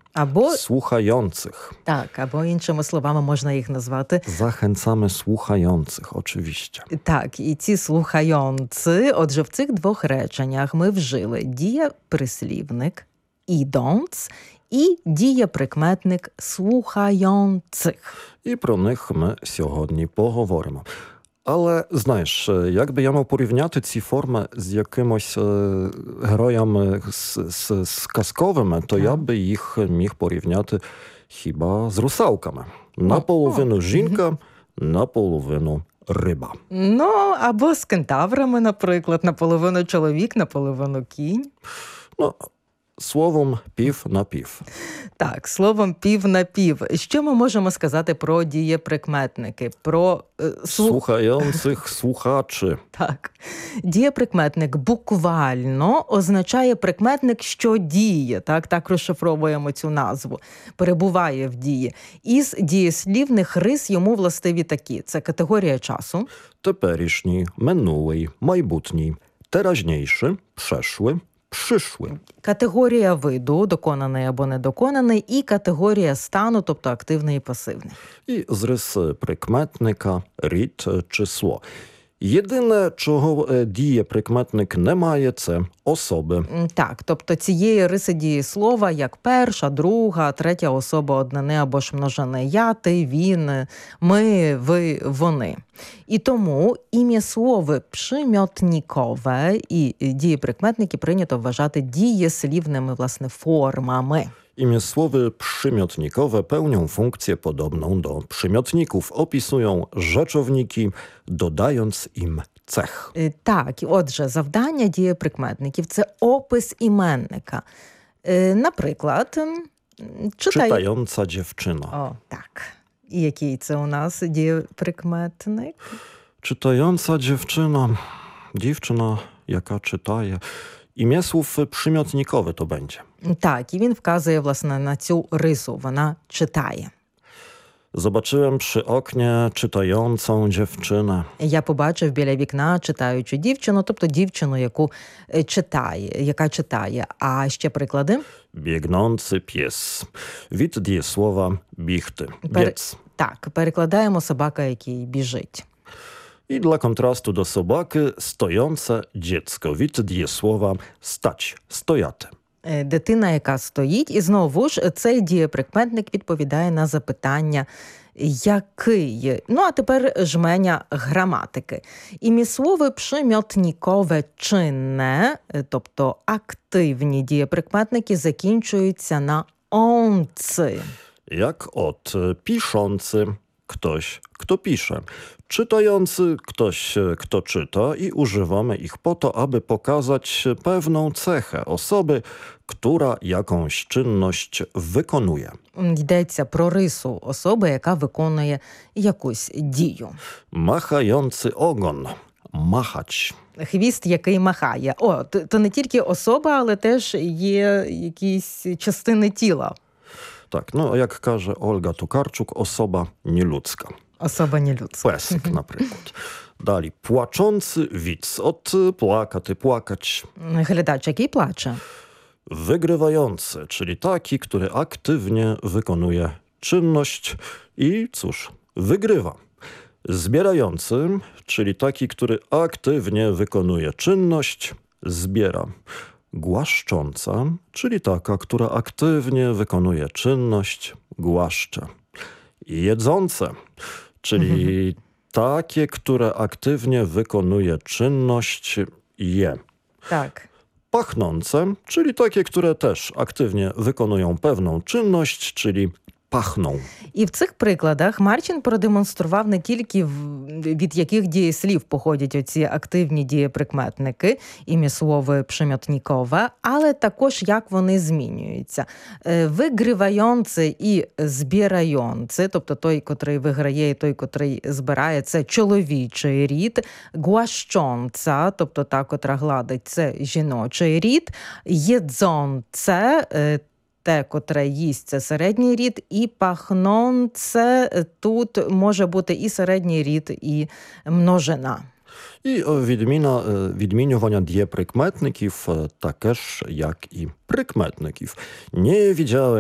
Або słuchających. Так, або іншими словами можна їх назвати. Zachęcamy słuchających, oczywiście. Так, і ці слухająці, отже, в цих двох реченнях ми вжили дієприслівник «idąc» і дієприкметник «слухających». І про них ми сьогодні поговоримо. Але, знаєш, якби я мав порівняти ці форми з якимось героями з казковими, то я би їх міг порівняти хіба з русалками. Наполовину жінка, наполовину риба. Ну, або з кентаврами, наприклад, наполовину чоловік, наполовину кінь. Ну, словом, пів на пів. Так, словом, пів на пів. Що ми можемо сказати про дієприкметники? Про Слухających słuchaczy. Так. Дієприкметник буквально означає прикметник, що діє. Так розшифровуємо цю назву. Перебуває в дії. Із дієслівних рис йому властиві такі. Це категорія часу. Теперішній, минулий, майбутній, теражнійszy, przeszły, przyszły. Категорія виду, доконаний або недоконаний, і категорія стану, тобто активний і пасивний. І зрис прикметника, рід, число. Єдине, чого дієприкметник не має, це особи. Так, тобто цієї риси дієслова, як перша, друга, третя особа однини або ж множини. Я, ти, він, ми, ви, вони. І тому ім'яслови przymiotnikowe і дієприкметники прийнято вважати дієслівними, власне, формами. Imiesłowy przymiotnikowe pełnią funkcję podobną do przymiotników. Opisują rzeczowniki, dodając im cech. Так, отже, завдання дієприкметників – це опис іменника. Наприклад, Czytająca dziewczyna. О, так. І який це у нас дієприкметник? Czytająca dziewczyna. Dziewczyna, jaka czytaje. Imiesłów przymiotnikowy to będzie. Так, і він вказує, власне, на цю рису. Вона читає. Zobaczyłem przy oknie czytającą dziewczynę. Я побачив біля вікна читаючу дівчину, тобто дівчину, яка читає. А ще приклади? Biegnący pies. Від дієслова бігти. Biec. Так, перекладаємо собака, який біжить. I dla kontrastu do sobaki stojące dziecko. Від дієслова stać. Стояти. Дитина, яка стоїть. І знову ж цей дієприкметник відповідає на запитання «який?». Ну, а тепер жменя граматики. Ім'яслови przymiotnikowe czynne, тобто активні дієприкметники, закінчуються на «онци». Jak od piszący, ktoś, kto pisze. Czytający, ktoś, kto czyta i używamy ich po to, aby pokazać pewną cechę osoby, która jakąś czynność wykonuje. Йдеться про рису особи, яка виконує якусь дію. Machający ogon. Machać. Хвіст, який махає. О, то не тільки особа, але теж є якісь частини тіла. Tak, no jak każe Olga Tokarczuk, osoba nieludzka. Особа нелюдська. Pesek na przykład. Dali płaczący widz. Od płakać, płakać. Глядач, який плаче. Wygrywający, czyli taki, który aktywnie wykonuje czynność i cóż, wygrywa. Zbierający, czyli taki, który aktywnie wykonuje czynność, zbiera. Głaszcząca, czyli taka, która aktywnie wykonuje czynność, głaszcze. Jedzące, czyli takie, które aktywnie wykonuje czynność, je. Так. Pachnące, czyli takie, które też aktywnie wykonują pewną czynność, czyli pachną. І в цих прикладах Марчин продемонстрував не тільки від яких дієслів походять оці активні дієприкметники, ім'яслови przymiotnikowe, але також як вони змінюються. Вигравający і збираючи, тобто той, котрий виграє і той, котрий збирає, це чоловічий рід. Głaszcząca, тобто та, котра гладить, це жіночий рід. Jedzące, те, котре їсть, це середній рід, і пахнонце, тут може бути і середній рід, і множина. І відмінювання дієприкметників також, як і прикметників. Не widziałem